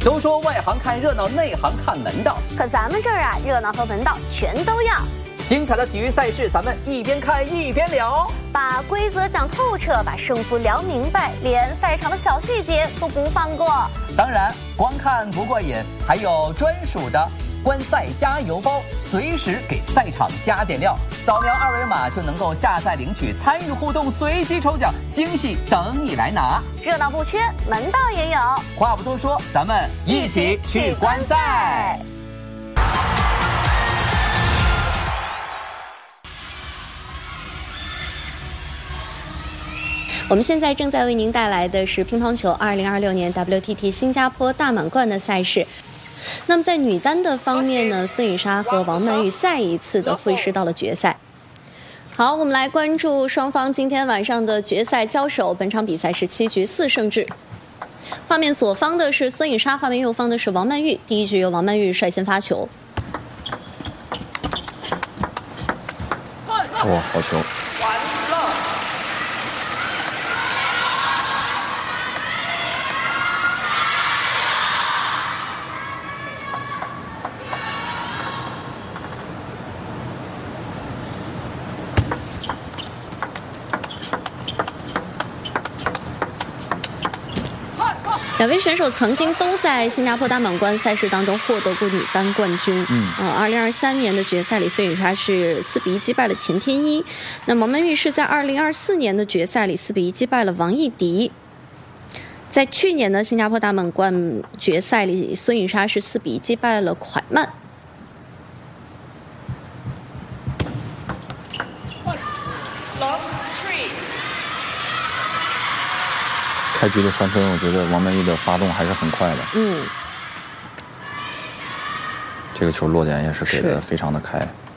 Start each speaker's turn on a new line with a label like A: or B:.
A: 都说外行看热闹，内行看门道，
B: 可咱们这儿啊，热闹和门道全都要。
A: 精彩的体育赛事，咱们一边看一边聊，
B: 把规则讲透彻，把胜负聊明白，连赛场的小细节都不放过。
A: 当然，光看不过瘾，还有专属的观赛加油包，随时给赛场加点料。扫描二维码就能够下载领取，参与互动，随机抽奖，惊喜等你来拿。
B: 热闹不缺，门道也有。
A: 话不多说，咱们一起去观赛。
B: 我们现在正在为您带来的是乒乓球2026年 WTT 新加坡大满贯的赛事。那么在女单的方面呢，孙颖莎和王曼玉再一次的会师到了决赛。好，我们来关注双方今天晚上的决赛交手。本场比赛是7局4胜制。画面左方的是孙颖莎，画面右方的是王曼玉。第一局由王曼玉率先发球。
C: 哇，好球！
B: 两位选手曾经都在新加坡大满贯赛事当中获得过女单冠军。2023年的决赛里，孙颖莎是4比1击败了钱天一。那王曼玉是在2024年的决赛里4比1击败了王艺迪。在去年的新加坡大满贯决赛里，孙颖莎是4比1击败了蒯曼。
C: 开局的3分，我觉得王曼玉的发动还是很快的。
B: 这
C: 个球落点也是给的非常的开。